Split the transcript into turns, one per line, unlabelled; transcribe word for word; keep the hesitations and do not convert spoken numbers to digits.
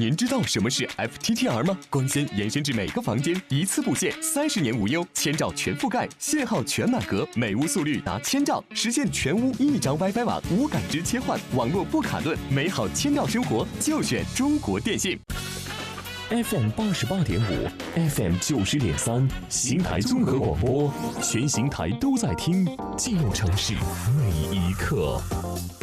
您知道什么是 F T T R 吗？光纤延伸至每个房间，一次布线，三十年无忧，千兆全覆盖，信号全满格，每屋速率达千兆，实现全屋一张 WiFi 网无感知切换，网络不卡顿，美好千兆生活就选中国电信。
F M 八十八点五 ，F M 九十点三，邢台综合广播，全邢台都在听，记录城市每一刻。